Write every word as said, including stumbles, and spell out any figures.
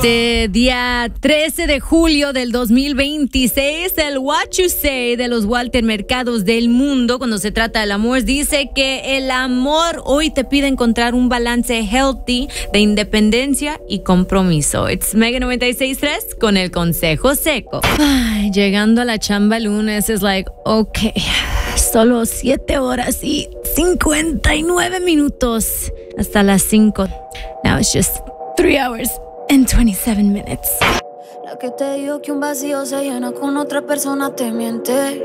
Este día trece de julio del dos mil veintiséis, el What You Say de los Walter Mercados del mundo, cuando se trata del amor, dice que el amor hoy te pide encontrar un balance healthy de independencia y compromiso. It's Mega noventa y seis punto tres con el consejo seco. Ay, llegando a la chamba el lunes, es like, ok, solo siete horas y cincuenta y nueve minutos hasta las cinco. Now it's just three hours and twenty-seven minutes. La que te dijo que un vacío se llena con otra persona te miente.